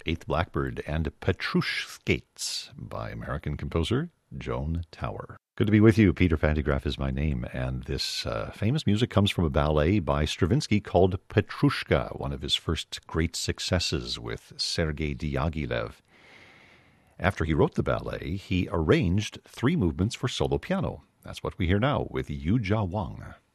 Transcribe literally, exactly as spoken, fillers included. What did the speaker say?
Eighth Blackbird and Petrushkates by American composer Joan Tower. Good to be with you. Peter Fantigraph is my name, and this uh, famous music comes from a ballet by Stravinsky called Petrushka, one of his first great successes with Sergei Diaghilev. After he wrote the ballet, he arranged three movements for solo piano. That's what we hear now with Yu Jia Wang.